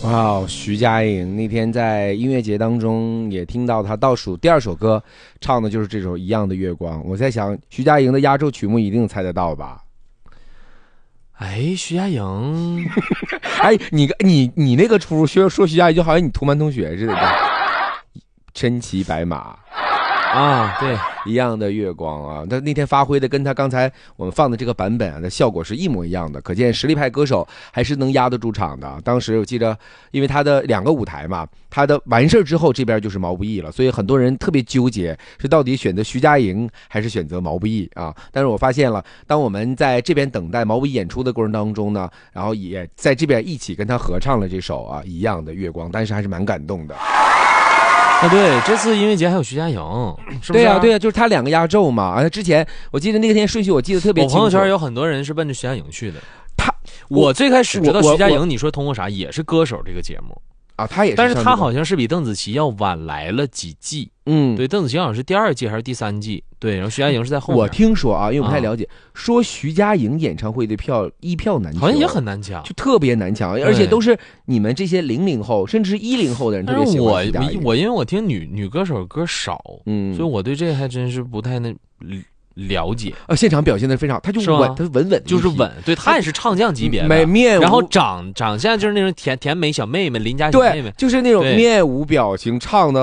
哇，徐佳莹那天在音乐节当中也听到她倒数第2首歌唱的就是这首《一样的月光》。我在想，徐佳莹的压轴曲目一定猜得到吧？ 哎，徐佳莹， 哎，你那个出说徐佳莹就好像你同班同学似的，身骑白马。 啊，对， 一样的月光啊，他那天发挥的跟他刚才我们放的这个版本啊的效果是一模一样的，可见实力派歌手还是能压得住场的。当时我记得，因为他的2个舞台嘛，他的完事之后这边就是毛不易了，所以很多人特别纠结，是到底选择徐佳莹还是选择毛不易啊？但是我发现了，当我们在这边等待毛不易演出的过程当中呢，然后也在这边一起跟他合唱了这首啊《一样的月光》，但是还是蛮感动的。 啊，对，这次音乐节还有徐佳莹，是不是？ 对啊，对啊，就是他2个压轴嘛。而且之前我记得那天顺序我记得特别清楚。 我朋友圈有很多人是奔着徐佳莹去的。我最开始知道徐佳莹，你说通过啥？也是歌手这个节目啊，他也是， 但是他好像是比邓紫棋要晚来了几季。对，邓紫棋好像是第2季还是第3季。对，然后徐佳莹是在后面。 我听说啊，因为我不太了解，说徐佳莹演唱会的一票难抢， 好像也很难抢， 就特别难抢，而且都是你们这些00后甚至10后的人特别喜欢徐佳莹。 我因为我听女歌手歌少，所以我对这还真是不太了解。 现场表现的非常，他就稳，他稳稳就是稳。对，他也是唱将级别的，然后长相就是那种甜美小妹妹，邻家小妹妹， 对，就是那种面无表情唱的。